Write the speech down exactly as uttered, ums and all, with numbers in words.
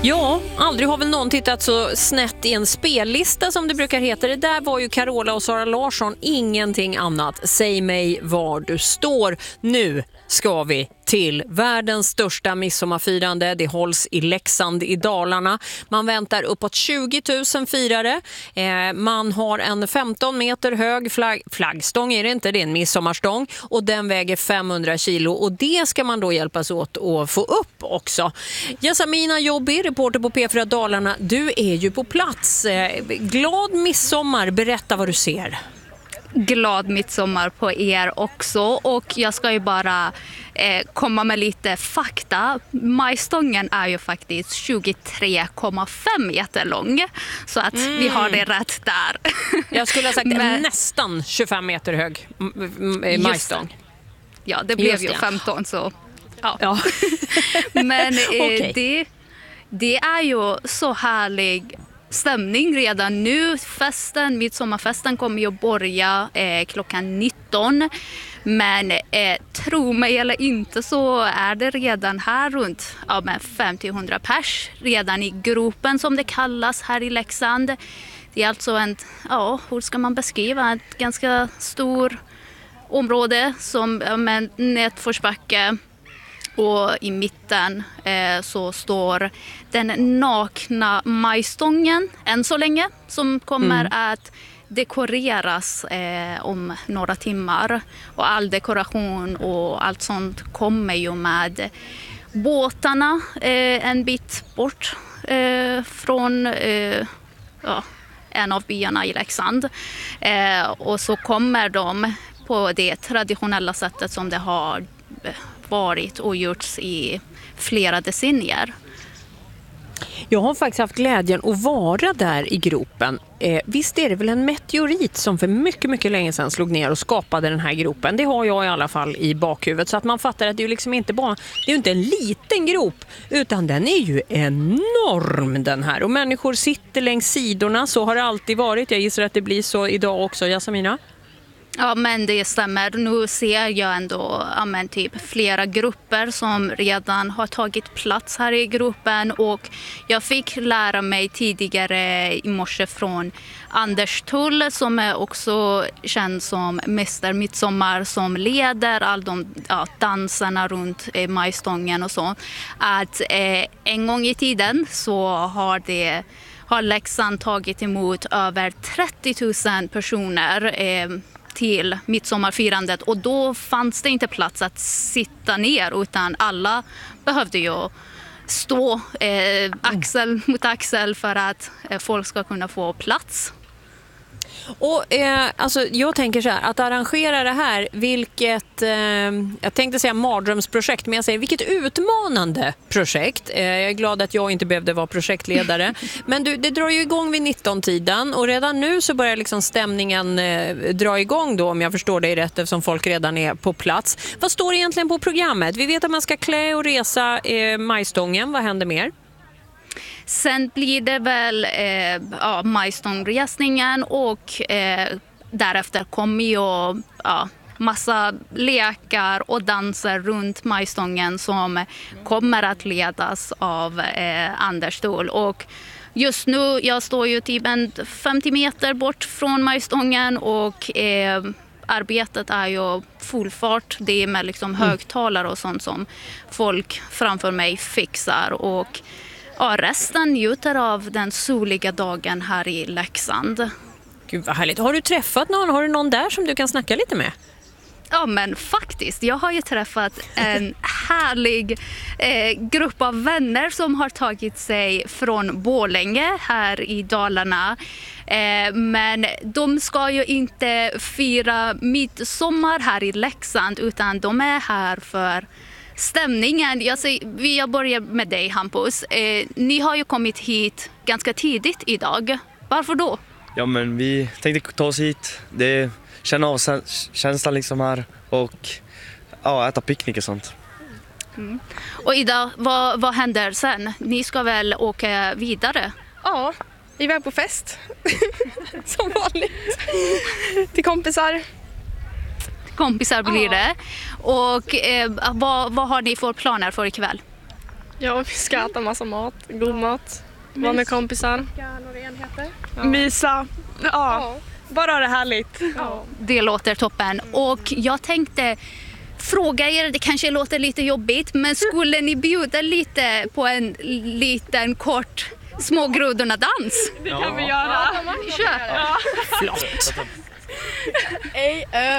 Ja, aldrig har väl någon tittat så snett i en spellista som det brukar heta. Det där var ju Carola och Sara Larsson, ingenting annat. Säg mig var du står. Nu ska vi till världens största midsommarfirande. Det hålls i Leksand i Dalarna. Man väntar uppåt tjugo tusen firare. Eh, man har en femton meter hög flagg, flaggstång är det inte, det är en midsommarstång. Och den väger femhundra kilo. Och det ska man då hjälpas åt att få upp också. Jasmina Jobbi, reporter på P fyra Dalarna. Du är ju på plats. Eh, glad midsommar, berätta vad du ser. Glad midsommar på er också, och jag ska ju bara eh, komma med lite fakta. Majstången är ju faktiskt tjugotre komma fem meter lång, så att mm. vi har det rätt där. Jag skulle ha sagt Men, nästan tjugofem meter hög majstång. Ja, det blev just ju det. femton så ja. ja. Men eh, okay. det, det är ju så härlig stämning redan nu. Festen, midsommarfesten kommer ju att börja eh, klockan nitton. Men eh, tro mig eller inte så är det redan här runt ja, femtio till hundra pers redan i gruppen som det kallas här i Leksand. Det är alltså en, ja, hur ska man beskriva, ett ganska stor område som ja, med nedförsbacke. Och i mitten eh, så står den nakna majstången än så länge, som kommer mm. att dekoreras eh, om några timmar. Och all dekoration och allt sånt kommer ju med båtarna eh, en bit bort eh, från eh, ja, en av byarna i Leksand. Eh, och så kommer de på det traditionella sättet som det har varit och gjorts i flera decennier. Jag har faktiskt haft glädjen att vara där i gropen. Eh, visst är det väl en meteorit som för mycket, mycket länge sedan slog ner och skapade den här gropen. Det har jag i alla fall i bakhuvudet. Så att man fattar att det är ju liksom inte bara, det är ju inte en liten grop, utan den är ju enorm den här. Och människor sitter längs sidorna, så har det alltid varit. Jag gissar att det blir så idag också, Jasmina. Ja, men det stämmer. Nu ser jag ändå ja, men typ flera grupper som redan har tagit plats här i gruppen, och jag fick lära mig tidigare i morse från Anders Tull, som är också känd som Mäster Midsommar, som leder all de ja, danserna runt eh, majstången och så, att eh, en gång i tiden så har det har Leksand tagit emot över trettio tusen personer eh, till midsommarfirandet, och då fanns det inte plats att sitta ner, utan alla behövde ju stå eh, axel mot axel för att eh, folk ska kunna få plats. Och eh, alltså, jag tänker så här, att arrangera det här, vilket, eh, jag tänkte säga mardrömsprojekt, men jag säger vilket utmanande projekt. Eh, jag är glad att jag inte behövde vara projektledare. Men du, det drar ju igång vid nitton-tiden, och redan nu så börjar liksom stämningen eh, dra igång då, om jag förstår dig rätt, eftersom folk redan är på plats. Vad står egentligen på programmet? Vi vet att man ska klä och resa eh, majstången. Vad händer mer? Sen blir det väl eh, ja, majstångresningen, och eh, därefter kommer ju ja, massa lekar och danser runt majstången som kommer att ledas av eh, Anders Tull. Och just nu, jag står ju typ en femtio meter bort från majstången, och eh, arbetet är ju full fart. Det är med liksom högtalare och sånt som folk framför mig fixar, och ja, resten njuter av den soliga dagen här i Leksand. Gud vad härligt. Har du träffat någon? Har du någon där som du kan snacka lite med? Ja, men faktiskt. Jag har ju träffat en härlig eh, grupp av vänner som har tagit sig från Borlänge här i Dalarna. Eh, men de ska ju inte fira midsommar här i Leksand, utan de är här för stämningen. Jag, säger, jag börjar med dig, Hampus. Eh, ni har ju kommit hit ganska tidigt idag. Varför då? Ja, men vi tänkte ta oss hit. Det känna av känslan liksom här, och ja, äta picknick och sånt. Mm. Och idag, vad, vad händer sen? Ni ska väl åka vidare? Ja, vi är iväg på fest. Som vanligt. Till kompisar. Kompisar blir det. Och eh, vad, vad har ni för planer för ikväll? Ja, vi ska äta massa mat, god mat. Vara med kompisar. Mysa. Ja. ja. Bara det härligt. Ja. Det låter toppen. Och jag tänkte fråga er, det kanske låter lite jobbigt, men skulle ni bjuda lite på en liten kort smågrodorna-dans? Det kan ja. vi göra. Kör! Flott. Ej, ö.